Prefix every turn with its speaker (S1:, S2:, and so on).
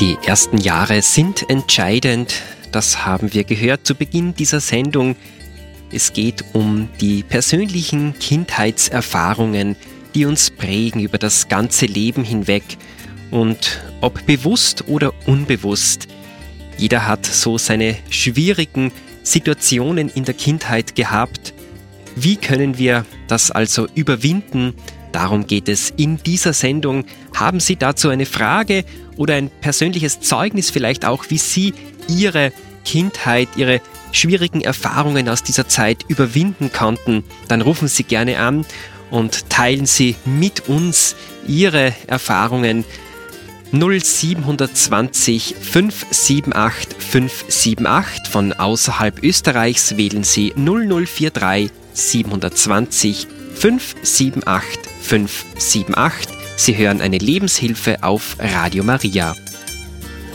S1: Die ersten Jahre sind entscheidend, das haben wir gehört zu Beginn dieser Sendung. Es geht um die persönlichen Kindheitserfahrungen, die uns prägen über das ganze Leben hinweg. Und ob bewusst oder unbewusst, jeder hat so seine schwierigen Situationen in der Kindheit gehabt. Wie können wir das also überwinden? Darum geht es in dieser Sendung. Haben Sie dazu eine Frage oder ein persönliches Zeugnis vielleicht auch, wie Sie Ihre Kindheit, Ihre schwierigen Erfahrungen aus dieser Zeit überwinden konnten? Dann rufen Sie gerne an und teilen Sie mit uns Ihre Erfahrungen. 0720 578 578. Von außerhalb Österreichs wählen Sie 0043 720 578 578. Sie hören eine Lebenshilfe auf Radio Maria.